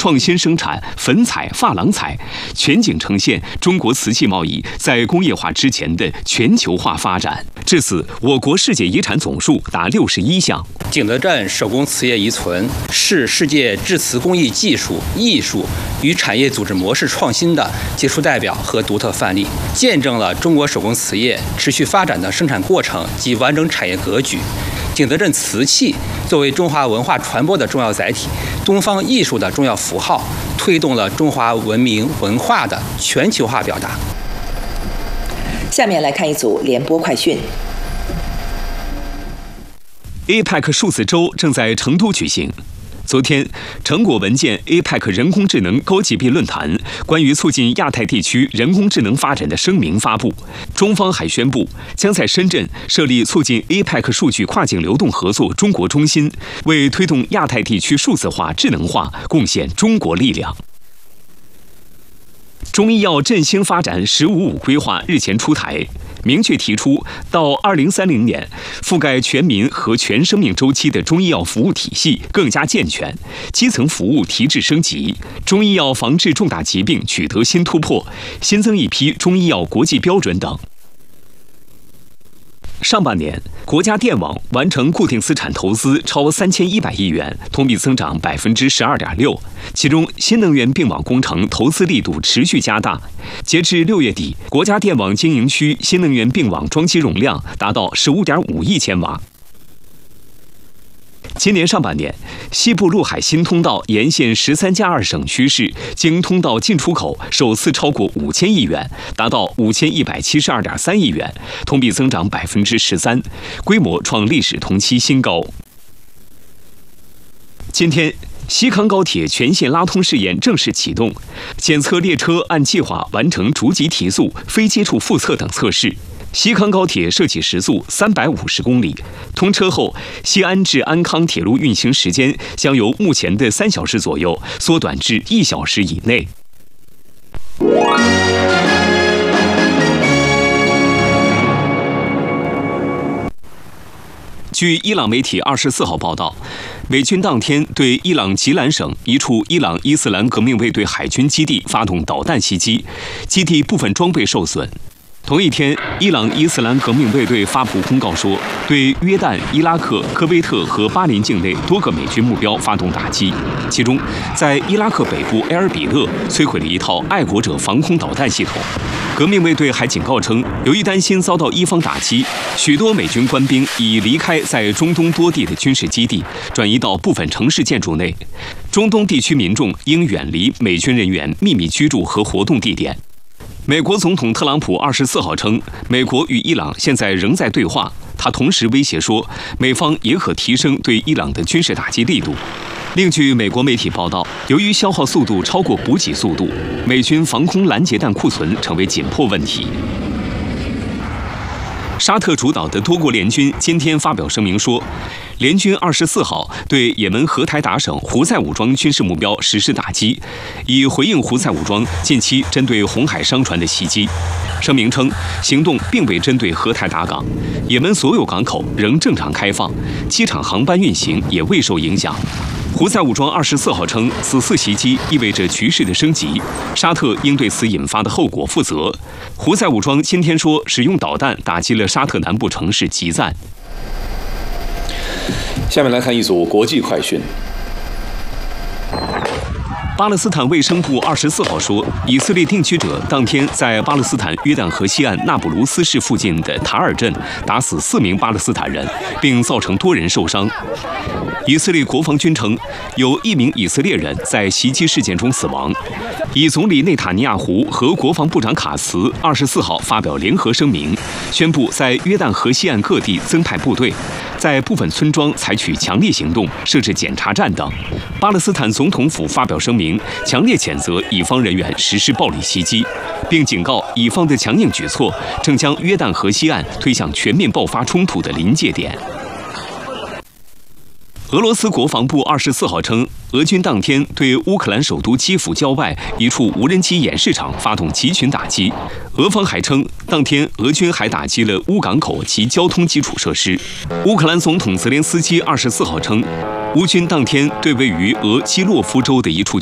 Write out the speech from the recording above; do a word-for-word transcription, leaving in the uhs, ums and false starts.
创新生产粉彩、珐琅彩，全景呈现中国瓷器贸易在工业化之前的全球化发展。至此，我国世界遗产总数达六十一项。 景德镇手工瓷业遗存是世界制瓷工艺技术、艺术与产业组织模式创新的杰出代表和独特范例，见证了中国手工瓷业持续发展的生产过程及完整产业格局。景德镇瓷器作为中华文化传播的重要载体，东方艺术的重要符号，推动了中华文明文化的全球化表达。 下面来看一组联播快讯。 A P E C 数字周正在成都举行。昨天，成果文件 A P E C 人工智能高级别论坛关于促进亚太地区人工智能发展的声明发布，中方还宣布将在深圳设立促进 A P E C 数据跨境流动合作中国中心，为推动亚太地区数字化、智能化贡献中国力量。中医药振兴发展“十五五”规划日前出台，明确提出，到二零三零年，覆盖全民和全生命周期的中医药服务体系更加健全，基层服务提质升级，中医药防治重大疾病取得新突破，新增一批中医药国际标准等。上半年，国家电网完成固定资产投资超三千一百亿元，同比增长百分之十二点六。其中，新能源并网工程投资力度持续加大。截至六月底，国家电网经营区新能源并网装机容量达到十五点五亿千瓦。今年上半年，西部陆海新通道沿线十三加二省区市经通道进出口首次超过五千亿元，达到五千一百七十二点三亿元，同比增长百分之十三，规模创历史同期新高。今天，西康高铁全线拉通试验正式启动，检测列车按计划完成逐级提速、非接触复测等测试。西康高铁设计时速三百五十公里，通车后，西安至安康铁路运行时间将由目前的三小时左右缩短至一小时以内。据伊朗媒体二十四号报道，美军当天对伊朗吉兰省一处伊朗伊斯兰革命卫队海军基地发动导弹袭击，基地部分装备受损。同一天，伊朗伊斯兰革命卫队发布公告说，对约旦、伊拉克、科威特和巴林境内多个美军目标发动打击。其中，在伊拉克北部埃尔比勒摧毁了一套爱国者防空导弹系统。革命卫队还警告称，由于担心遭到伊方打击，许多美军官兵已离开在中东多地的军事基地，转移到部分城市建筑内。中东地区民众应远离美军人员秘密居住和活动地点。美国总统特朗普二十四号称，美国与伊朗现在仍在对话。他同时威胁说，美方也可提升对伊朗的军事打击力度。另据美国媒体报道，由于消耗速度超过补给速度，美军防空拦截弹库存成为紧迫问题。沙特主导的多国联军今天发表声明说，联军二十四号对也门荷台达省胡塞武装军事目标实施打击，以回应胡塞武装近期针对红海商船的袭击。声明称，行动并未针对荷台达港，也门所有港口仍正常开放，机场航班运行也未受影响。胡塞武装二十四号称，此次袭击意味着局势的升级，沙特应对此引发的后果负责。胡塞武装今天说，使用导弹打击了沙特南部城市吉赞。 下面来看一组国际快讯。 巴勒斯坦卫生部二十四号说，以色列定居者当天在巴勒斯坦约旦河西岸纳卜卢斯市附近的塔尔镇打死四名巴勒斯坦人，并造成多人受伤。以色列国防军称，有一名以色列人在袭击事件中死亡。以总理内塔尼亚胡和国防部长卡茨二十四号发表联合声明，宣布在约旦河西岸各地增派部队，在部分村庄采取强力行动，设置检查站等。巴勒斯坦总统府发表声明，强烈谴责以方人员实施暴力袭击，并警告以方的强硬举措正将约旦河西岸推向全面爆发冲突的临界点。俄罗斯国防部二十四号称，俄军当天对乌克兰首都基辅郊外一处无人机演示场发动集群打击。俄方还称，当天俄军还打击了乌港口及交通基础设施。乌克兰总统泽连斯基二十四号称，乌军当天对位于俄基洛夫州的一处